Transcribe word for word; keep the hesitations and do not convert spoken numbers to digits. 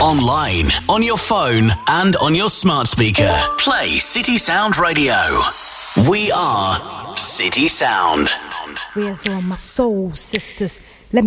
Online, on your phone, and on your smart speaker. Play City Sound Radio. We are City Sound. Where's all my soul sisters?